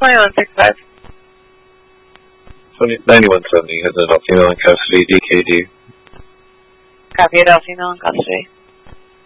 2165. 9170 has an adult female in custody, DKD. Copy, adult female in custody.